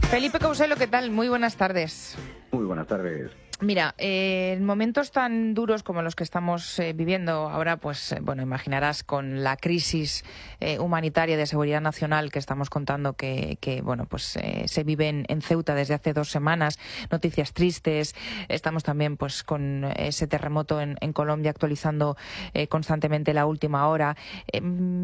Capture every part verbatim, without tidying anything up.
Felipe Couselo, ¿qué tal? Muy buenas tardes. Muy buenas tardes. Mira, eh, en momentos tan duros como los que estamos eh, viviendo ahora, pues, eh, bueno, imaginarás con la crisis eh, humanitaria de seguridad nacional que estamos contando que, que bueno, pues eh, se vive en, en Ceuta desde hace dos semanas, noticias tristes. Estamos también, pues, con ese terremoto en, en Colombia actualizando eh, constantemente la última hora. Eh,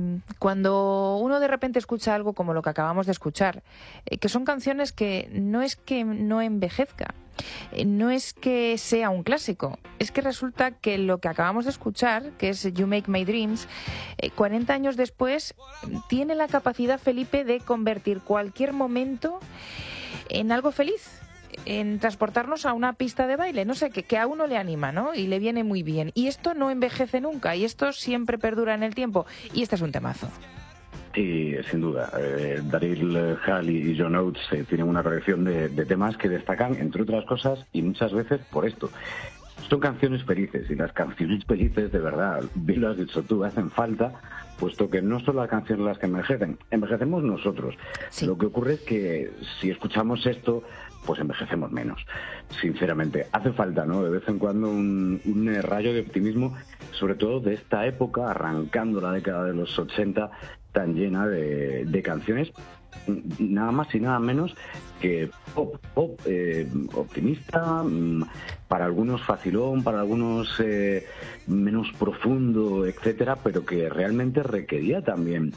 cuando uno de repente escucha algo como lo que acabamos de escuchar, eh, que son canciones que no es que no envejezca, no es que sea un clásico, es que resulta que lo que acabamos de escuchar, que es You Make My Dreams, eh, cuarenta años después, tiene la capacidad, Felipe, de convertir cualquier momento en algo feliz, en transportarnos a una pista de baile, no sé, que, que a uno le anima, ¿no? Y le viene muy bien. Y esto no envejece nunca, y esto siempre perdura en el tiempo. Y este es un temazo. Sí, sin duda. Eh, Daryl Hall y John Oates eh, tienen una colección de, de temas que destacan, entre otras cosas, y muchas veces por esto. Son canciones felices, y las canciones felices, de verdad, bien lo has dicho tú, hacen falta, puesto que no son las canciones las que envejecen, envejecemos nosotros. Sí. Lo que ocurre es que si escuchamos esto, pues envejecemos menos, sinceramente. Hace falta, ¿no?, de vez en cuando un, un rayo de optimismo, sobre todo de esta época, arrancando la década de los ochenta, tan llena de, de canciones, nada más y nada menos que pop, pop eh, optimista, para algunos facilón, para algunos eh, menos profundo, etcétera, pero que realmente requería también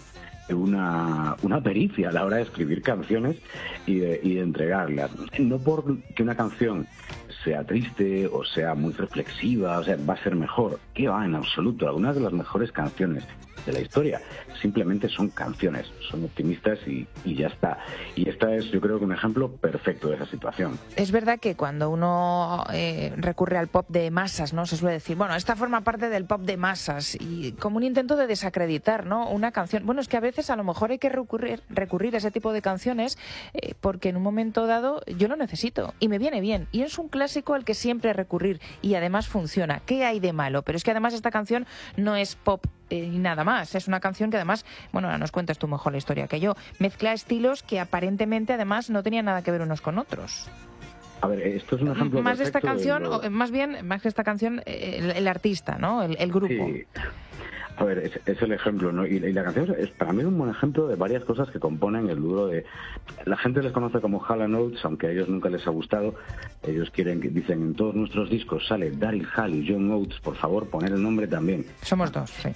una, una pericia a la hora de escribir canciones y de, y de entregarlas. No porque una canción sea triste o sea muy reflexiva, o sea, va a ser mejor. ¿Qué va? En absoluto. Algunas de las mejores canciones de la historia simplemente son canciones, son optimistas y, y ya está. Y esta es, yo creo, que un ejemplo perfecto de esa situación. Es verdad que cuando uno eh, recurre al pop de masas, ¿no?, se suele decir, bueno, esta forma parte del pop de masas, y como un intento de desacreditar, ¿no?, una canción. Bueno, es que a veces a lo mejor hay que recurrir, recurrir a ese tipo de canciones eh, porque en un momento dado yo lo necesito y me viene bien, y es un clásico al que siempre recurrir y además funciona. ¿Qué hay de malo? Pero es que además esta canción no es pop y eh, nada más. Es una canción que además, bueno, ahora nos cuentas tú mejor la historia que yo, mezcla estilos que aparentemente además no tenían nada que ver unos con otros. A ver, esto es un ejemplo más de esta canción, de lo... o, más bien, más que esta canción, el, el artista, ¿no?, el, el grupo. Sí. A ver, es, es el ejemplo, ¿no? Y, y la canción es para mí un buen ejemplo de varias cosas que componen el dúo de... La gente les conoce como Hall and Oates, aunque a ellos nunca les ha gustado. Ellos quieren, dicen, en todos nuestros discos sale Daryl Hall y John Oates, por favor, poner el nombre también. Somos dos, sí.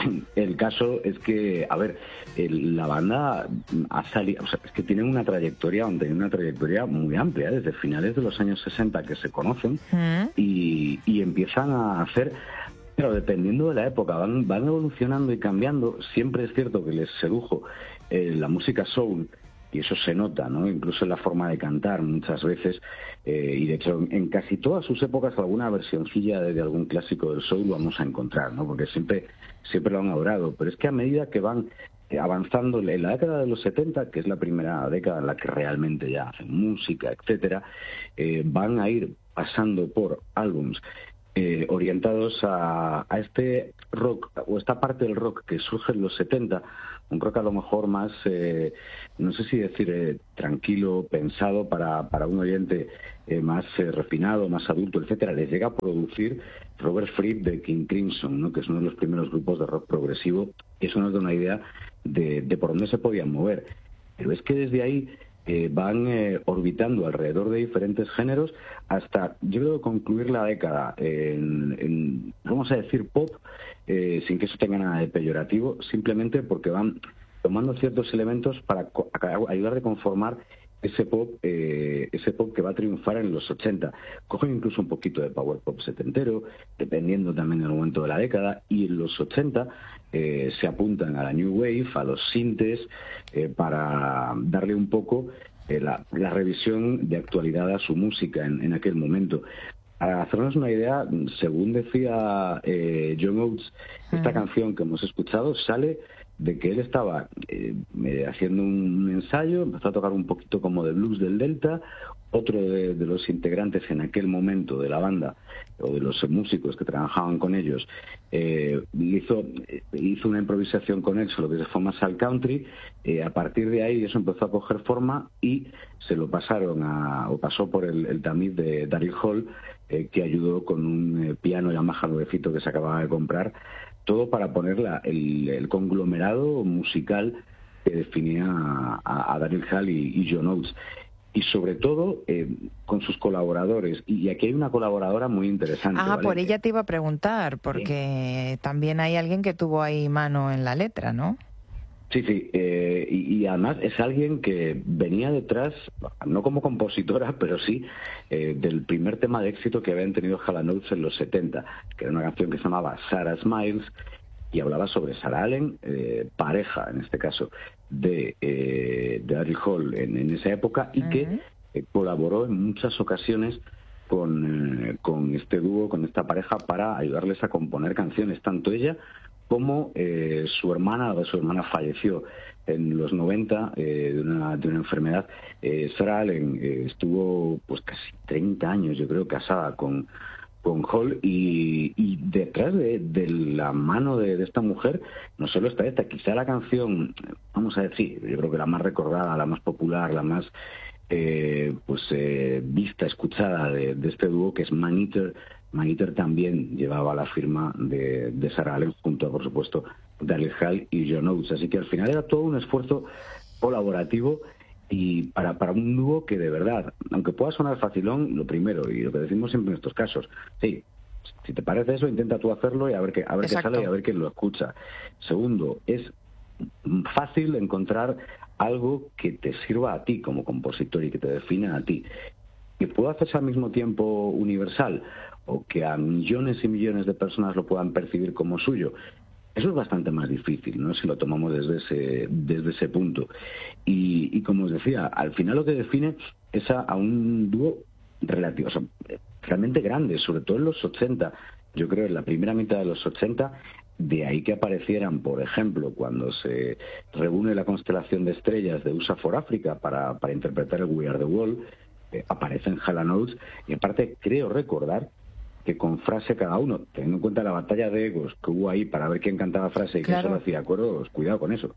El caso es que, a ver, el, la banda ha salido, o sea, es que tienen una trayectoria, han tenido una trayectoria muy amplia, desde finales de los años sesenta que se conocen, mm. y, y empiezan a hacer, pero dependiendo de la época, van, van evolucionando y cambiando. Siempre es cierto que les sedujo eh, la música soul, y eso se nota, ¿no?, incluso en la forma de cantar muchas veces, eh, y de hecho en casi todas sus épocas alguna versioncilla de, de algún clásico del soul lo vamos a encontrar, ¿no?, porque siempre, siempre lo han adorado. Pero es que a medida que van avanzando en la década de los setenta, que es la primera década en la que realmente ya hacen música, etcétera, eh, van a ir pasando por álbums eh, orientados a, a este rock, o esta parte del rock que surge en los setenta, un rock a lo mejor más, eh, no sé si decir eh, tranquilo, pensado para, para un oyente eh, más eh, refinado, más adulto, etcétera. Les llega a producir Robert Fripp de King Crimson, ¿no?, que es uno de los primeros grupos de rock progresivo, y eso nos da una idea de, de por dónde se podían mover. Pero es que desde ahí eh, van eh, orbitando alrededor de diferentes géneros hasta, yo creo, concluir la década en, en vamos a decir, pop, eh, sin que eso tenga nada de peyorativo, simplemente porque van tomando ciertos elementos para co- ayudar a conformar ese pop, eh, ese pop que va a triunfar en los ochenta. Cogen incluso un poquito de power pop setentero, dependiendo también del momento de la década, y en los ochenta eh, se apuntan a la new wave, a los sintes, eh, para darle un poco eh, la, la revisión de actualidad a su música en, en aquel momento. Para hacernos una idea, según decía eh, John Oates, esta uh-huh. canción que hemos escuchado sale de que él estaba eh, haciendo un ensayo, empezó a tocar un poquito como de blues del Delta. Otro de, de los integrantes en aquel momento de la banda, o de los músicos que trabajaban con ellos, eh, hizo, hizo una improvisación con él sobre lo que se fue más al country. Eh, a partir de ahí eso empezó a coger forma y se lo pasaron a, o pasó por el, el tamiz de Daryl Hall, eh, que ayudó con un eh, piano Yamaha nuevecito que se acababa de comprar, todo para poner la, el, el conglomerado musical que definía a, a Daryl Hall y, y John Oates. Y sobre todo eh, con sus colaboradores. Y aquí hay una colaboradora muy interesante. Ah, ¿vale? por ella te iba a preguntar, porque sí. También hay alguien que tuvo ahí mano en la letra, ¿no? Sí, sí, eh, y, y además es alguien que venía detrás, no como compositora, pero sí eh, del primer tema de éxito que habían tenido Hall and Oates en los setenta, que era una canción que se llamaba Sarah Smiles, y hablaba sobre Sarah Allen, eh, pareja en este caso de, eh, de Daryl Hall en, en esa época, y uh-huh. que eh, colaboró en muchas ocasiones con, eh, con este dúo, con esta pareja, para ayudarles a componer canciones, tanto ella como eh, su hermana. Su hermana falleció en los noventa eh, de, una, de una enfermedad. Eh, Sarah Allen eh, estuvo pues casi treinta años, yo creo, casada con con Hall, y, y detrás de, de la mano de, de esta mujer no solo está esta, quizá la canción, vamos a decir, yo creo que la más recordada, la más popular, la más eh, pues eh, vista, escuchada de, de este dúo, que es Man Eater. Man Eater también llevaba la firma de, de Sarah Allen, junto a, por supuesto, Daryl Hall y John Oates, así que al final era todo un esfuerzo colaborativo. Y para, para un dúo que, de verdad, aunque pueda sonar facilón, lo primero, y lo que decimos siempre en estos casos, sí, si te parece eso, intenta tú hacerlo y a ver qué, a ver qué sale y a ver quién lo escucha. Segundo, es fácil encontrar algo que te sirva a ti como compositor y que te defina a ti. Que pueda hacerse al mismo tiempo universal, o que a millones y millones de personas lo puedan percibir como suyo, eso es bastante más difícil, ¿no?, si lo tomamos desde ese desde ese punto. Y, y como os decía, al final lo que define es a, a un dúo relativo, o sea, realmente grande, sobre todo en los ochenta. Yo creo en la primera mitad de los ochenta, de ahí que aparecieran, por ejemplo, cuando se reúne la constelación de estrellas de U S A for Africa para, para interpretar el We Are the World, eh, aparecen Hall and Oates, y aparte creo recordar que con frase cada uno, teniendo en cuenta la batalla de egos que hubo ahí para ver quién cantaba frase y claro, quién solo hacía acuerdos, cuidado con eso.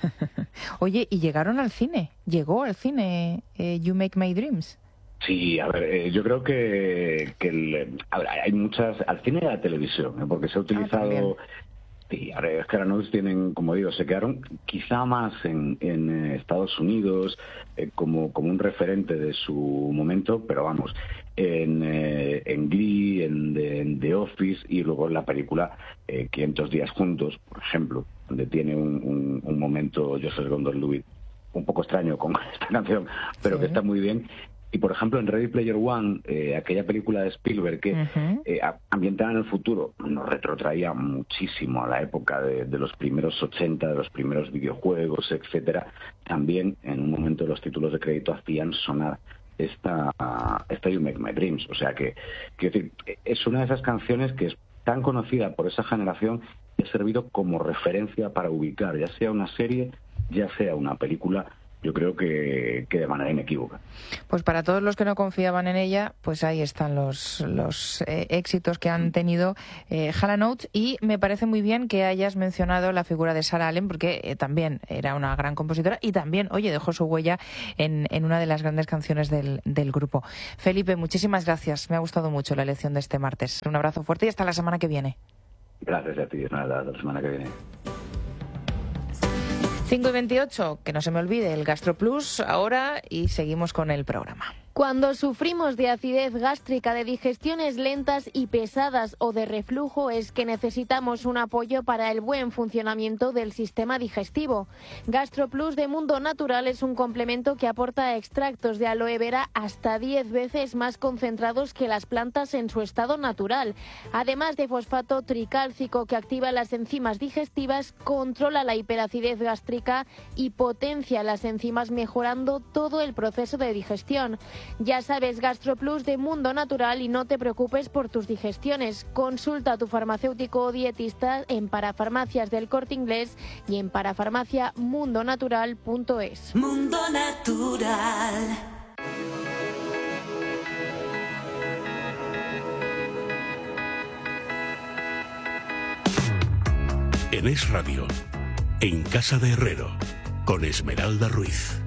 Oye, ¿y llegaron al cine? ¿Llegó al cine eh, You Make My Dreams? Sí, a ver, eh, yo creo que, que el, a ver, hay muchas, al cine y a la televisión, ¿eh? Porque se ha utilizado... Ah, sí, ahora es que ahora no tienen, como digo, se quedaron quizá más en, en eh, Estados Unidos eh, como, como un referente de su momento, pero vamos, en, eh, en Glee, en, en The Office, y luego en la película eh, quinientos días juntos, por ejemplo, donde tiene un, un, un momento Joseph Gordon-Levitt un poco extraño con esta canción, pero sí, que está muy bien. Y, por ejemplo, en Ready Player One, eh, aquella película de Spielberg que uh-huh. eh, ambientada en el futuro, nos retrotraía muchísimo a la época de, de los primeros ochenta, de los primeros videojuegos, etcétera. También, en un momento, los títulos de crédito hacían sonar esta, esta You Make My Dreams. O sea que, quiero decir, es una de esas canciones que es tan conocida por esa generación que ha servido como referencia para ubicar, ya sea una serie, ya sea una película, yo creo que, que de manera inequívoca. Pues para todos los que no confiaban en ella, pues ahí están los, los eh, éxitos que han tenido eh, Hall and Oates, y me parece muy bien que hayas mencionado la figura de Sarah Allen, porque eh, también era una gran compositora y también, oye, dejó su huella en, en una de las grandes canciones del, del grupo. Felipe, muchísimas gracias, me ha gustado mucho la elección de este martes. Un abrazo fuerte y hasta la semana que viene. Gracias a ti, nada, hasta la semana que viene. cinco y veintiocho, que no se me olvide el GastroPlus ahora, y seguimos con el programa. Cuando sufrimos de acidez gástrica, de digestiones lentas y pesadas o de reflujo, es que necesitamos un apoyo para el buen funcionamiento del sistema digestivo. GastroPlus de Mundo Natural es un complemento que aporta extractos de aloe vera hasta diez veces más concentrados que las plantas en su estado natural. Además de fosfato tricálcico, que activa las enzimas digestivas, controla la hiperacidez gástrica y potencia las enzimas, mejorando todo el proceso de digestión. Ya sabes, GastroPlus de Mundo Natural, y no te preocupes por tus digestiones. Consulta a tu farmacéutico o dietista en Parafarmacias del Corte Inglés y en parafarmacia mundo natural punto es. Mundo Natural. En Es Radio, en Casa de Herrero, con Esmeralda Ruiz.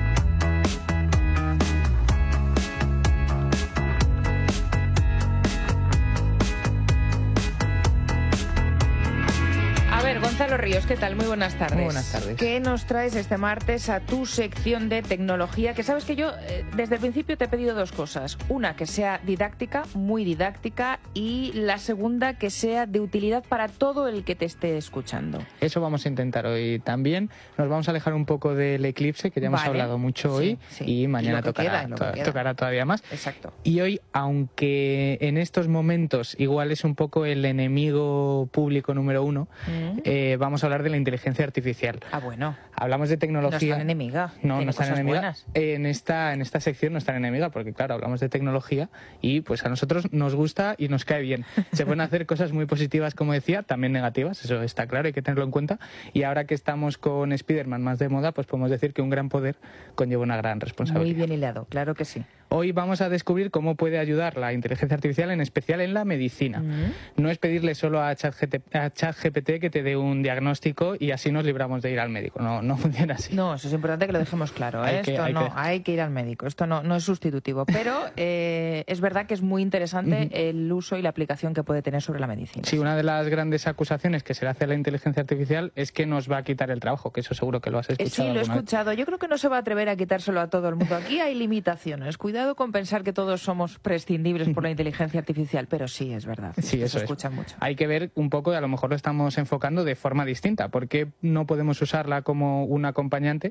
Gonzalo Ríos, ¿qué tal? Muy buenas tardes. Muy buenas tardes. ¿Qué nos traes este martes a tu sección de tecnología? Que sabes que yo eh, desde el principio te he pedido dos cosas. Una, que sea didáctica, muy didáctica, y la segunda, que sea de utilidad para todo el que te esté escuchando. Eso vamos a intentar hoy también. Nos vamos a alejar un poco del eclipse, que ya hemos vale. hablado mucho sí, hoy, sí. y mañana y tocará, queda, to- tocará todavía más. Exacto. Y hoy, aunque en estos momentos igual es un poco el enemigo público número uno, mm. eh, vamos a hablar de la inteligencia artificial. Ah, bueno. Hablamos de tecnología. No es tan enemiga. No, no es tan enemiga. Buenas. En esta, en esta sección no es tan enemiga, porque claro, hablamos de tecnología y pues a nosotros nos gusta y nos cae bien. Se pueden hacer cosas muy positivas, como decía, también negativas, eso está claro, hay que tenerlo en cuenta. Y ahora que estamos con Spiderman más de moda, pues podemos decir que un gran poder conlleva una gran responsabilidad. Muy bien hilado, claro que sí. Hoy vamos a descubrir cómo puede ayudar la inteligencia artificial, en especial en la medicina. Mm. No es pedirle solo a ChatGPT que te dé un diagnóstico y así nos libramos de ir al médico. No, no funciona así. No, eso es importante que lo dejemos claro. ¿eh? Hay que, Esto hay no, que... hay que ir al médico. Esto no, no es sustitutivo. Pero eh, es verdad que es muy interesante uh-huh. el uso y la aplicación que puede tener sobre la medicina. Sí, una de las grandes acusaciones que se le hace a la inteligencia artificial es que nos va a quitar el trabajo, que eso seguro que lo has escuchado. Sí, lo he escuchado. Vez. Yo creo que no se va a atrever a quitárselo a todo el mundo. Aquí hay limitaciones. Cuidado con pensar que todos somos prescindibles por la inteligencia artificial, pero sí, es verdad. Sí, eso se escucha es. mucho. Hay que ver un poco, y a lo mejor lo estamos enfocando de forma distinta. ¿Por qué no podemos usarla como un acompañante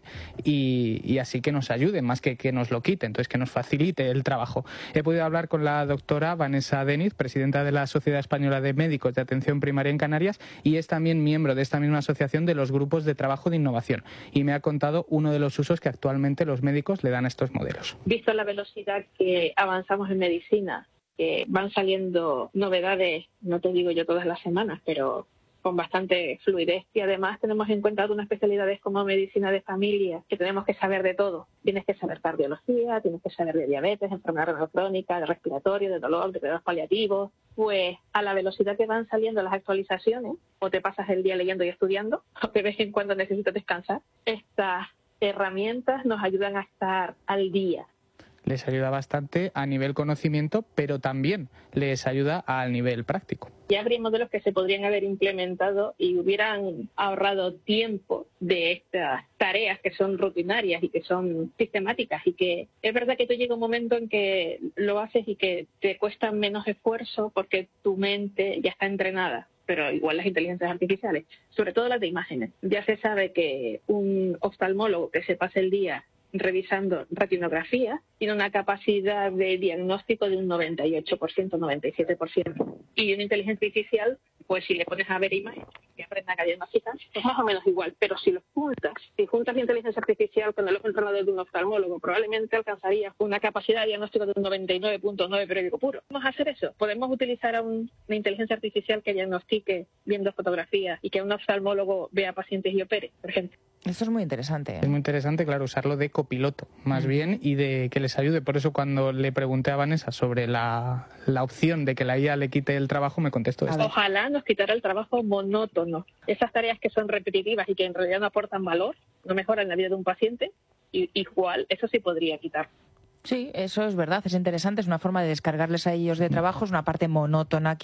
y, y así que nos ayude, más que que nos lo quite, entonces que nos facilite el trabajo? He podido hablar con la doctora Vanessa Deniz, presidenta de la Sociedad Española de Médicos de Atención Primaria en Canarias, y es también miembro de esta misma asociación de los grupos de trabajo de innovación, y me ha contado uno de los usos que actualmente los médicos le dan a estos modelos. Visto la velocidad que avanzamos en medicina, que van saliendo novedades, no te digo yo todas las semanas, pero con bastante fluidez, y además tenemos en cuenta unas especialidades como medicina de familia, que tenemos que saber de todo. Tienes que saber cardiología, tienes que saber de diabetes, enfermedad renal crónica, de respiratorio, de dolor, de cuidados paliativos. Pues a la velocidad que van saliendo las actualizaciones, o te pasas el día leyendo y estudiando, o de vez en cuando necesitas descansar, estas herramientas nos ayudan a estar al día. Les ayuda bastante a nivel conocimiento, pero también les ayuda al nivel práctico. Ya habría modelos que se podrían haber implementado y hubieran ahorrado tiempo de estas tareas que son rutinarias y que son sistemáticas, y que es verdad que tú llega un momento en que lo haces y que te cuesta menos esfuerzo porque tu mente ya está entrenada. Pero igual las inteligencias artificiales, sobre todo las de imágenes. Ya se sabe que un oftalmólogo que se pase el día revisando retinografía tiene una capacidad de diagnóstico de un noventa y ocho por ciento, noventa y siete por ciento. Y una inteligencia artificial, pues si le pones a ver imágenes que aprendan a diagnosticar, es más o menos igual. Pero si lo juntas, si juntas la inteligencia artificial con el ojo entrenado de un oftalmólogo, probablemente alcanzarías una capacidad de diagnóstico de un noventa y nueve punto nueve periódico puro. ¿Podemos hacer eso? ¿Podemos utilizar a un, una inteligencia artificial que diagnostique viendo fotografías y que un oftalmólogo vea pacientes y opere, por ejemplo? Esto es muy interesante. ¿eh? Es muy interesante, claro, usarlo de copiloto, más mm. bien, y de que les ayude. Por eso cuando le pregunté a Vanessa sobre la, la opción de que la I A le quite el trabajo, me contestó esto. Ojalá nos quitara el trabajo monótono. Esas tareas que son repetitivas y que en realidad no aportan valor, no mejoran la vida de un paciente, y, igual eso sí podría quitar. Sí, eso es verdad, es interesante, es una forma de descargarles a ellos de trabajo, es una parte monótona que